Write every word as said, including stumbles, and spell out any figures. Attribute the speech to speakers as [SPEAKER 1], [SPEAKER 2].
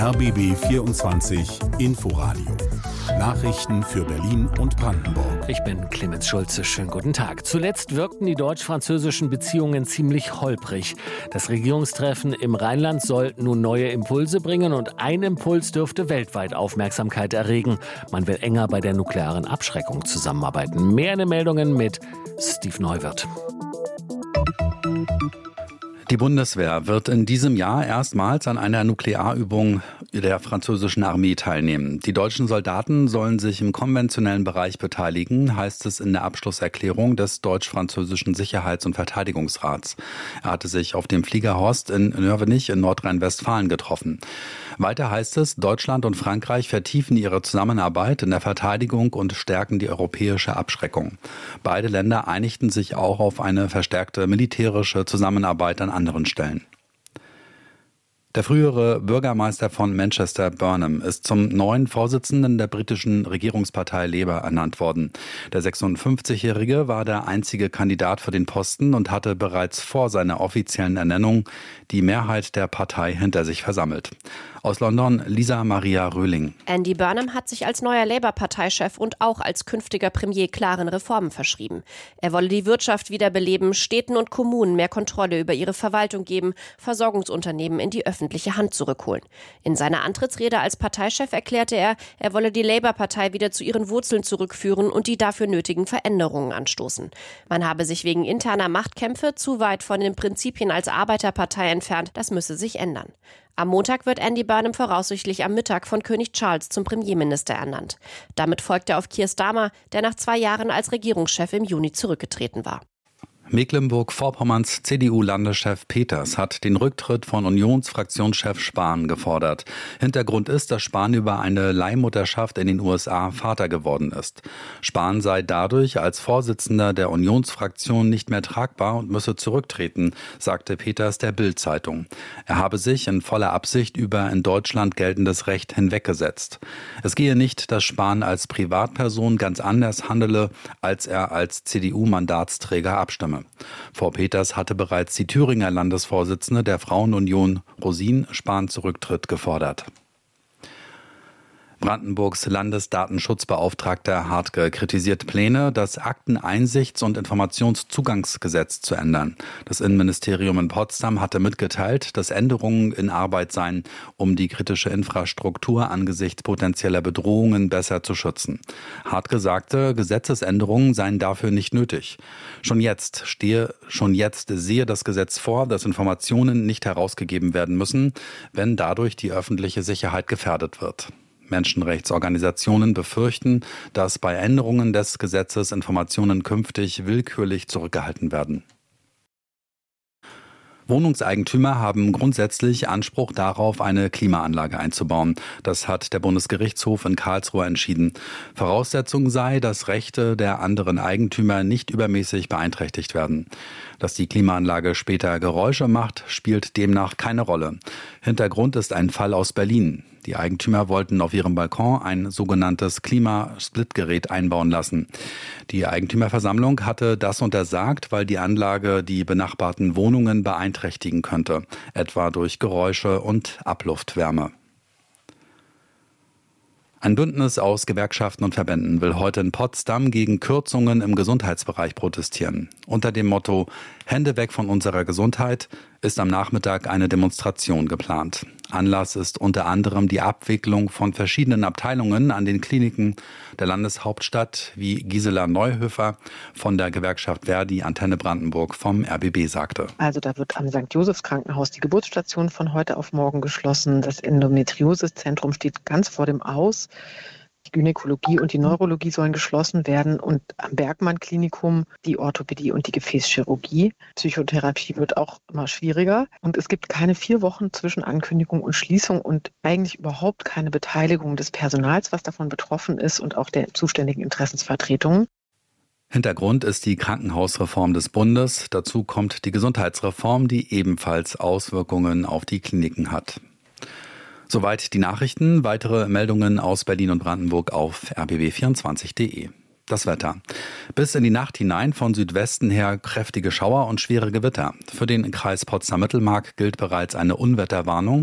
[SPEAKER 1] R B B vierundzwanzig Inforadio. Nachrichten für Berlin und Brandenburg.
[SPEAKER 2] Ich bin Clemens Schulze. Schönen guten Tag. Zuletzt wirkten die deutsch-französischen Beziehungen ziemlich holprig. Das Regierungstreffen im Rheinland soll nun neue Impulse bringen und ein Impuls dürfte weltweit Aufmerksamkeit erregen. Man will enger bei der nuklearen Abschreckung zusammenarbeiten. Mehr in den Meldungen mit Steve Neuwirth.
[SPEAKER 3] Die Bundeswehr wird in diesem Jahr erstmals an einer Nuklearübung der französischen Armee teilnehmen. Die deutschen Soldaten sollen sich im konventionellen Bereich beteiligen, heißt es in der Abschlusserklärung des deutsch-französischen Sicherheits- und Verteidigungsrats. Er hatte sich auf dem Flieger Horst in Nörvenich in Nordrhein-Westfalen getroffen. Weiter heißt es, Deutschland und Frankreich vertiefen ihre Zusammenarbeit in der Verteidigung und stärken die europäische Abschreckung. Beide Länder einigten sich auch auf eine verstärkte militärische Zusammenarbeit an anderen Stellen. Der frühere Bürgermeister von Manchester, Burnham, ist zum neuen Vorsitzenden der britischen Regierungspartei Labour ernannt worden. Der sechsundfünfzigjährige war der einzige Kandidat für den Posten und hatte bereits vor seiner offiziellen Ernennung die Mehrheit der Partei hinter sich versammelt. Aus London, Lisa Maria Röhling.
[SPEAKER 4] Andy Burnham hat sich als neuer Labour-Parteichef und auch als künftiger Premier klaren Reformen verschrieben. Er wolle die Wirtschaft wiederbeleben, Städten und Kommunen mehr Kontrolle über ihre Verwaltung geben, Versorgungsunternehmen in die öffentliche Hand zurückholen. In seiner Antrittsrede als Parteichef erklärte er, er wolle die Labour-Partei wieder zu ihren Wurzeln zurückführen und die dafür nötigen Veränderungen anstoßen. Man habe sich wegen interner Machtkämpfe zu weit von den Prinzipien als Arbeiterpartei entfernt, das müsse sich ändern. Am Montag wird Andy Burnham voraussichtlich am Mittag von König Charles zum Premierminister ernannt. Damit folgt er auf Keir Starmer, der nach zwei Jahren als Regierungschef im Juni zurückgetreten war.
[SPEAKER 3] Mecklenburg-Vorpommerns C D U-Landeschef Peters hat den Rücktritt von Unionsfraktionschef Spahn gefordert. Hintergrund ist, dass Spahn über eine Leihmutterschaft in den U S A Vater geworden ist. Spahn sei dadurch als Vorsitzender der Unionsfraktion nicht mehr tragbar und müsse zurücktreten, sagte Peters der Bild-Zeitung. Er habe sich in voller Absicht über in Deutschland geltendes Recht hinweggesetzt. Es gehe nicht, dass Spahn als Privatperson ganz anders handele, als er als C D U-Mandatsträger abstimme. Vor Peters hatte bereits die Thüringer Landesvorsitzende der Frauenunion, Rosin, Spahns Rücktritt gefordert. Brandenburgs Landesdatenschutzbeauftragter Hartke kritisiert Pläne, das Akteneinsichts- und Informationszugangsgesetz zu ändern. Das Innenministerium in Potsdam hatte mitgeteilt, dass Änderungen in Arbeit seien, um die kritische Infrastruktur angesichts potenzieller Bedrohungen besser zu schützen. Hartke sagte, Gesetzesänderungen seien dafür nicht nötig. Schon jetzt stehe, schon jetzt sehe das Gesetz vor, dass Informationen nicht herausgegeben werden müssen, wenn dadurch die öffentliche Sicherheit gefährdet wird. Menschenrechtsorganisationen befürchten, dass bei Änderungen des Gesetzes Informationen künftig willkürlich zurückgehalten werden. Wohnungseigentümer haben grundsätzlich Anspruch darauf, eine Klimaanlage einzubauen. Das hat der Bundesgerichtshof in Karlsruhe entschieden. Voraussetzung sei, dass Rechte der anderen Eigentümer nicht übermäßig beeinträchtigt werden. Dass die Klimaanlage später Geräusche macht, spielt demnach keine Rolle. Hintergrund ist ein Fall aus Berlin. Die Eigentümer wollten auf ihrem Balkon ein sogenanntes Klimasplitgerät einbauen lassen. Die Eigentümerversammlung hatte das untersagt, weil die Anlage die benachbarten Wohnungen beeinträchtigen könnte, etwa durch Geräusche und Abluftwärme. Ein Bündnis aus Gewerkschaften und Verbänden will heute in Potsdam gegen Kürzungen im Gesundheitsbereich protestieren. Unter dem Motto »Hände weg von unserer Gesundheit« ist am Nachmittag eine Demonstration geplant. Anlass ist unter anderem die Abwicklung von verschiedenen Abteilungen an den Kliniken der Landeshauptstadt, wie Gisela Neuhöfer von der Gewerkschaft Verdi Antenne Brandenburg vom R B B sagte.
[SPEAKER 5] Also da wird am Sankt Josephs Krankenhaus die Geburtsstation von heute auf morgen geschlossen. Das Endometriosezentrum steht ganz vor dem Aus. Die Gynäkologie und die Neurologie sollen geschlossen werden und am Bergmann-Klinikum die Orthopädie und die Gefäßchirurgie. Psychotherapie wird auch immer schwieriger und es gibt keine vier Wochen zwischen Ankündigung und Schließung und eigentlich überhaupt keine Beteiligung des Personals, was davon betroffen ist und auch der zuständigen Interessensvertretungen.
[SPEAKER 3] Hintergrund ist die Krankenhausreform des Bundes. Dazu kommt die Gesundheitsreform, die ebenfalls Auswirkungen auf die Kliniken hat. Soweit die Nachrichten. Weitere Meldungen aus Berlin und Brandenburg auf r b b vierundzwanzig punkt d e. Das Wetter. Bis in die Nacht hinein von Südwesten her kräftige Schauer und schwere Gewitter. Für den Kreis Potsdam-Mittelmark gilt bereits eine Unwetterwarnung.